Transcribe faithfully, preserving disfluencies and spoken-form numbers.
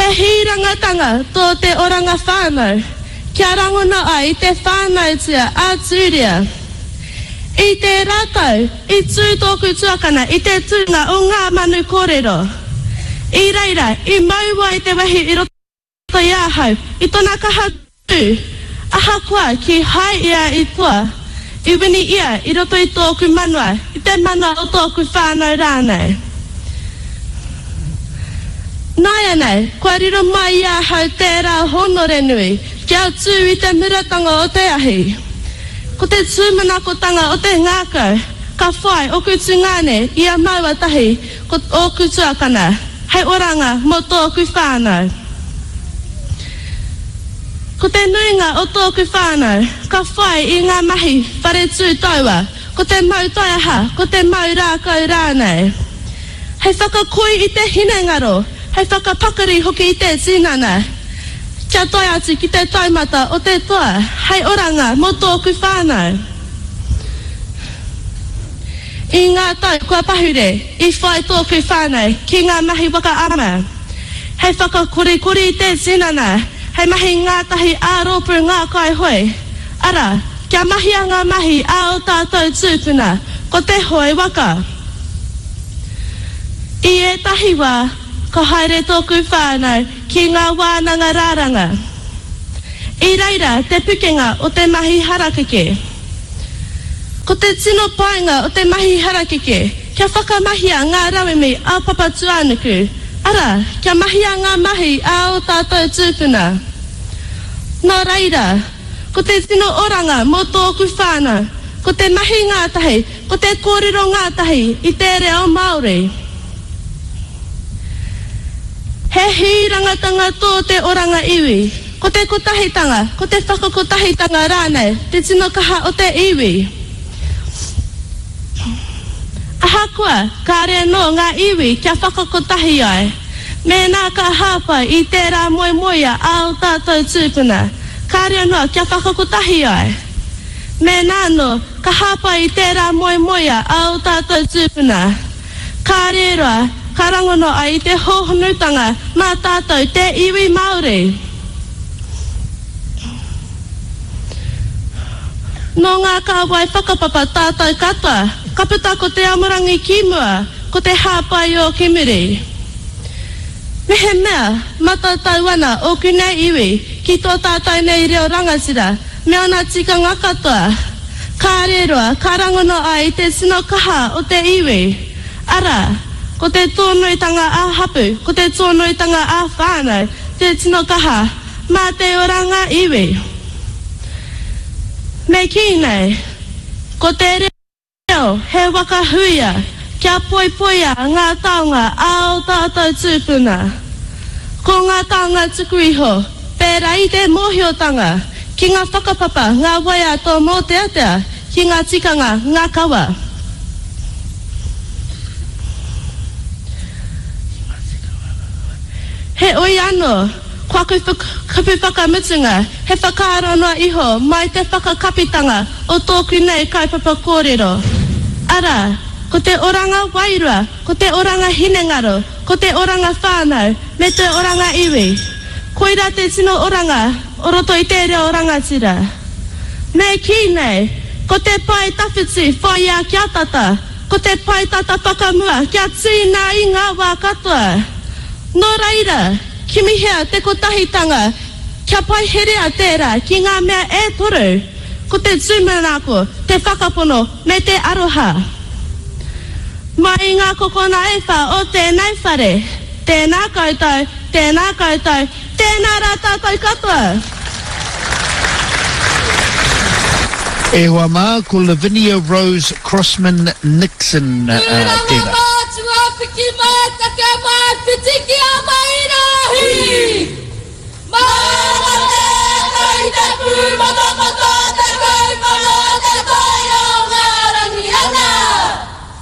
hirangatanga tō te oranga whānau. Kia rangona ai te whānau tia a tūria. I te rātau, i tū tōku tuakana, i te tūnga o ngā manu kōrero. I reira, i maua i te wahi i roto i ahau, i tōna kaha tū, aha kua ki hai ia i tua, i wini ia i roto i tōku manua, i te manua o tōku whānau rānei. Nāia nei, kua riro mai i ahau tērā honore nui, kia tū i te muratanga o te ahi. Ko te tūmanakotanga o te ngākau, ka whai o kutu ngāne i a maua tahi o kutuakana, hei oranga mo tōku whānau. Ko te nuinga o tōku whānau, ka whai i ngā mahi whare tū taua, ko te mau taiaha, ko te mau rākau rānei. Hei whakakoi i te hinengaro, hei whakapakari hoki i te tinana, kia toi atu ki te taumata o te toa, hei oranga mo tōku whānau. I ngā tau kua pahure, i whai tōku whānau, ki ngā mahi waka ama. Hei whakakorikori i te tinana, hei mahi ngātahi āropu ngā kai hoi. Ara, kia mahi a ngā mahi a o tātou tūpuna, ko te hoi waka. I e tahi wā, ko haere tōku whānau ki ngā wānanga rāranga. I reira te pukenga o te mahi harakeke. Ko te tino painga o te mahi harakeke, kia whakamahia ngā rawimi a papatuanuku. Ara, kia mahia ngā mahi a o tātou tūpuna. Nō reira, ko te tino oranga mo tōku whānau, ko te mahi ngātahi, ko te kōrero ngātahi i te reo Māori. He hirangatanga tō te oranga iwi, ko te kotahitanga, ko te whakakotahitanga rānei, te tino kaha o te iwi. Aha kua, ka rea no ngā iwi kia whakakotahi ai. Me nā ka hāpai i tērā moe moia a o tātou tūpuna, ka rea no kia whakakotahi ai. Me nā no, ka hāpai i tērā moe moia a o tātou tūpuna, ka rea roa, ka rangono ai te hohonutanga mā tātou te iwi Māori. No ngā kāwai whakapapa tātou katoa, ka puta ko te amurangi ki mua, ko te hāpai o Kimiri. Mehe mea, matatau ana o kunei iwi, ki tō tātou nei reo rangatira, me ona tika ngā katoa. Ka reroa, ka rangono ai te sino kaha o te iwi. Ara, ko te tōnuitanga a hapu, ko te tōnuitanga a whānau, te tino kaha, mā te oranga iwi. Me ki nei, ko te reo he waka huia, kia poipoia ngā taonga a o tātou tūpuna. Ko ngā taonga tuku iho, pēra i te mōhiotanga, ki ngā whakapapa ngā waia tō mō te atea, ki ngā tikanga ngā kawa. He oi anō, kua kupu whakamutunga, he whakaaronoa iho mai te whakakapitanga o tōku nei kaipapa kōrero. Ara, ko te oranga wairua, ko te oranga hinengaro, ko te oranga whānau, me te oranga iwi. Koira te tino oranga, o roto i te reo rangatira. Me ki nei, ko te pai tawhiti whai a kia tata, ko te pai tata whakamua, kia tūna i ngā wā katoa. Nō reira, ki mihea te kotahitanga, kia pai herea tērā ki ngā mea e toru, ko te tūmanako, te whakapono, me te aroha. Mai ngā kokona e wha o tēnei whare, tēnā koutou, tēnā koutou, tēnā rā tātou katoa. E hoa mā, ko Lavinia Rose Crossman Nixon, uh, tēnā.